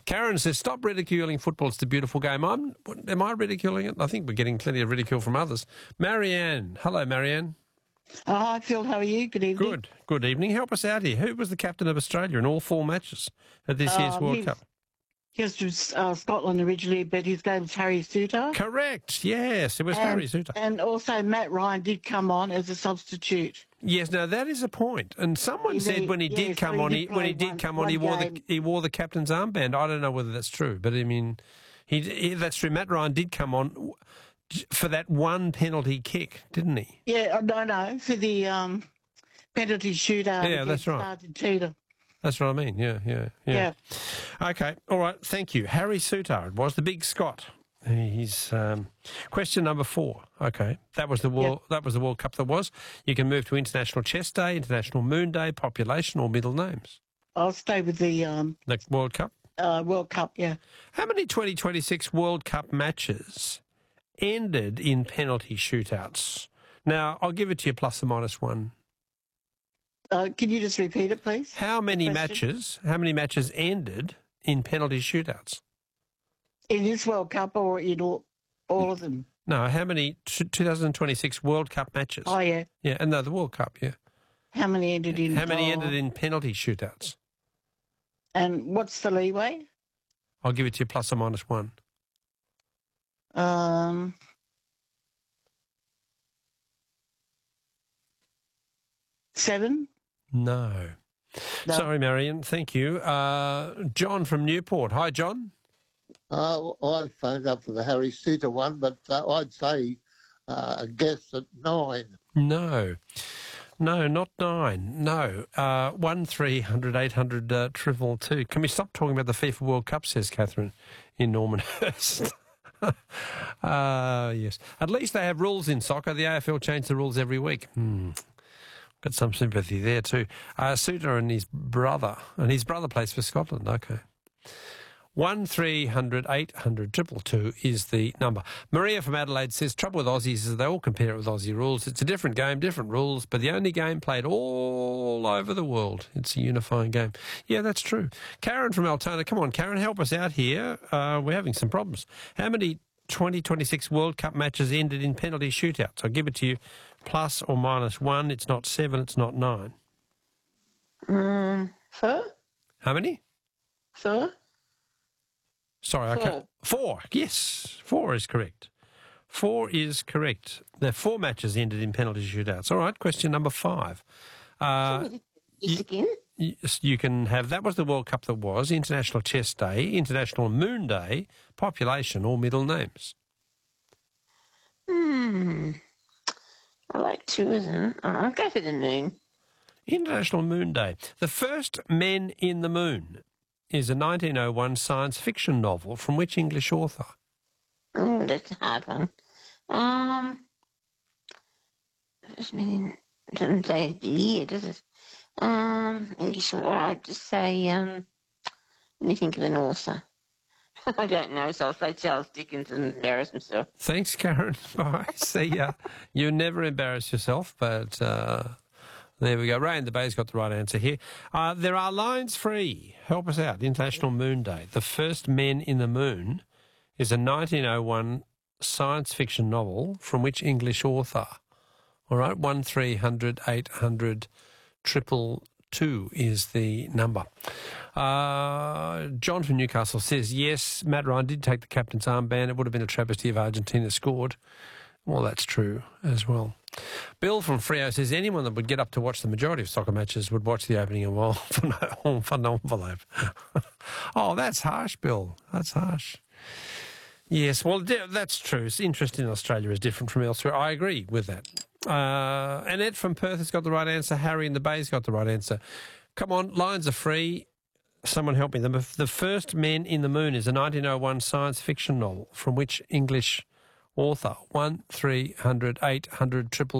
Karen says, stop ridiculing football. It's a beautiful game. Am I ridiculing it? I think we're getting plenty of ridicule from others. Marianne. Hello, Marianne. Hi, Phil. How are you? Good evening. Good evening. Help us out here. Who was the captain of Australia in all 4 matches at this year's World Cup? He was from Scotland originally, but his name's Harry Suter. Correct. Yes, it was Harry Suter. And also Matt Ryan did come on as a substitute. Yes, now that is a point. And someone said when he did come on, he wore the captain's armband. I don't know whether that's true, but I mean, that's true. Matt Ryan did come on for that one penalty kick, didn't he? Yeah, no, for the penalty shootout. Yeah, that's right. Argentina. That's what I mean. Yeah. Okay. All right. Thank you. Harry Suter. It was the big Scot. He's question number 4. Okay. That was the World Cup that was. You can move to International Chess Day, International Moon Day, population or middle names. I'll stay with the World Cup. World Cup, yeah. How many 2026 World Cup matches ended in penalty shootouts? Now, I'll give it to you plus or minus 1. Can you just repeat it, please? How many matches ended in penalty shootouts? In this World Cup or in all of them? No, how many 2026 World Cup matches? Oh, yeah. Yeah, and no, the World Cup, yeah. How many ended in... How many ended in penalty shootouts? And what's the leeway? I'll give it to you plus or minus 1. 7? No. Sorry, Marion. Thank you. John from Newport. Hi, John. I phoned up for the Harry Suter one, but I'd say a guess at 9. No, not 9. No. 1300 800 222. Can we stop talking about the FIFA World Cup, says Catherine in Normanhurst. Yes. At least they have rules in soccer. The AFL change the rules every week. Got some sympathy there too. Suter and his brother plays for Scotland. Okay. 1300 800 222 is the number. Maria from Adelaide says, trouble with Aussies is they all compare it with Aussie rules. It's a different game, different rules, but the only game played all over the world. It's a unifying game. Yeah, that's true. Karen from Altona. Come on, Karen, help us out here. We're having some problems. How many 2026 World Cup matches ended in penalty shootouts? I'll give it to you plus or minus 1. It's not 7, it's not 9. 4? How many? 4? Sorry, I can't. 4. Yes, 4 is correct. 4 is correct. The 4 matches ended in penalty shootouts. All right, question number 5. You can have, that was the World Cup that was, International Chess Day, International Moon Day, population or middle names. I like 2 of them. I'll go for the moon. International Moon Day. The First Men in the Moon is a 1901 science fiction novel from which English author? Oh, that's a hard one. First Men doesn't say the year, does it? English author, I'd just say, let me think of an author. I don't know, so I'll say Charles Dickens and embarrass himself. Thanks, Karen. Bye. See ya. You never embarrass yourself, but there we go. Ray in the Bay's got the right answer here. There are lines free. Help us out. International Moon Day. The First Men in the Moon is a 1901 science fiction novel from which English author? All right, 1300 800 222 is the number. John from Newcastle says, yes, Matt Ryan did take the captain's armband. It would have been a travesty if Argentina scored. Well, that's true as well. Bill from Freo says, anyone that would get up to watch the majority of soccer matches would watch the opening of an envelope. Oh, that's harsh, Bill. That's harsh. Yes, well, that's true. Interest in Australia is different from elsewhere. I agree with that. Annette from Perth has got the right answer. Harry in the Bay's got the right answer. Come on, lines are free. Someone help me. The First Men in the Moon is a 1901 science fiction novel from which English author? 1300 800